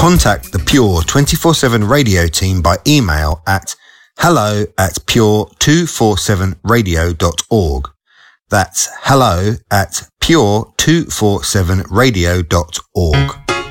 contact the Pure 24/7 radio team by email at hello@pure247radio.org. That's hello@pure247radio.org.